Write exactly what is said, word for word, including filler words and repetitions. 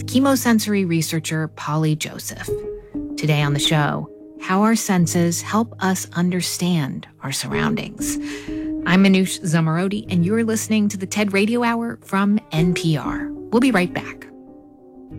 with chemosensory researcher Polly Joseph. Today on the show, how our senses help us understand our surroundings. I'm Manoush Zomorodi, and you're listening to the TED Radio Hour from N P R. We'll be right back.